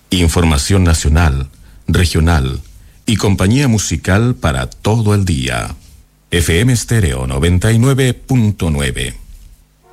Información nacional, regional y compañía musical para todo el día. FM Estéreo 99.9.